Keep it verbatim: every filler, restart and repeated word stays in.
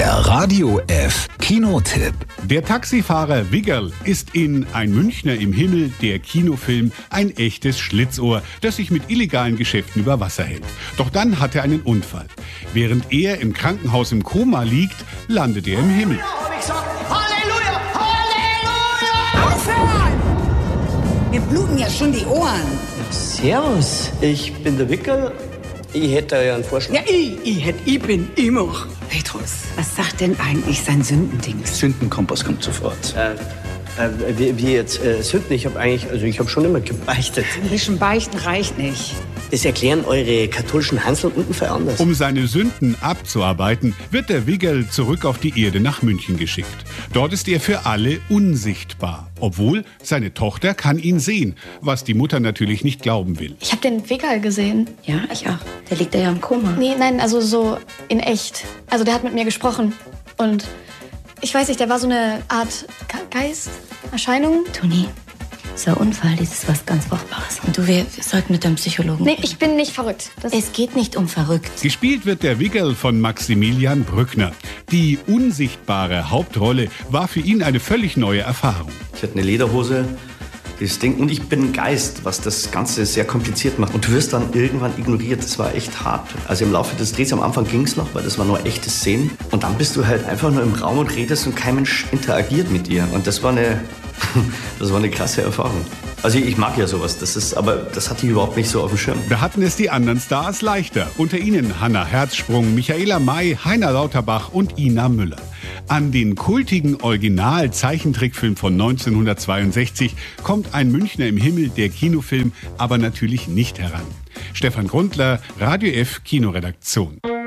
Der Radio F Kinotipp. Der Taxifahrer Wiggerl ist in Ein Münchner im Himmel, der Kinofilm, ein echtes Schlitzohr, das sich mit illegalen Geschäften über Wasser hält. Doch dann hat er einen Unfall. Während er im Krankenhaus im Koma liegt, landet er im Himmel. Halleluja! Halleluja! Aufhören! Mir bluten ja schon die Ohren. Servus, ich bin der Wickel. Ich hätte ja einen Vorschlag. Ja, ich, ich, hätt, ich bin immer. Petrus, was sagt denn eigentlich sein Sündendings? Sündenkompass kommt sofort. Äh, äh, wie, wie jetzt äh, Sünden? Ich habe eigentlich, also ich habe schon immer gebeichtet. Ein bisschen beichten reicht nicht. Das erklären eure katholischen Hansel unten anders. Um seine Sünden abzuarbeiten, wird der Wiggerl zurück auf die Erde nach München geschickt. Dort ist er für alle unsichtbar. Obwohl, seine Tochter kann ihn sehen, was die Mutter natürlich nicht glauben will. Ich habe den Wiggerl gesehen. Ja, ich auch. Der liegt ja im Koma. Nee, nein, also so in echt. Also der hat mit mir gesprochen. Und ich weiß nicht, der war so eine Art Geist, Erscheinung. Toni, so ein Unfall, das ist was ganz Furchtbares. Und du, wir, wir sollten mit deinem Psychologen Nee, reden. ich bin nicht verrückt. Das Es geht nicht um verrückt. Gespielt wird der Wiggerl von Maximilian Brückner. Die unsichtbare Hauptrolle war für ihn eine völlig neue Erfahrung. Ich hatte eine Lederhose, das Ding, und ich bin ein Geist, was das Ganze sehr kompliziert macht. Und du wirst dann irgendwann ignoriert. Das war echt hart. Also im Laufe des Drehs, am Anfang ging es noch, weil das war nur echte Szenen. Und dann bist du halt einfach nur im Raum und redest und kein Mensch interagiert mit dir. Und das war eine, das war eine krasse Erfahrung. Also ich mag ja sowas, das ist, aber das hatte ich überhaupt nicht so auf dem Schirm. Da hatten es die anderen Stars leichter. Unter ihnen Hannah Herzsprung, Michaela May, Heiner Lauterbach und Ina Müller. An den kultigen Original-Zeichentrickfilm von neunzehnhundertzweiundsechzig kommt Ein Münchner im Himmel, der Kinofilm, aber natürlich nicht heran. Stefan Grundler, Radio F Kinoredaktion.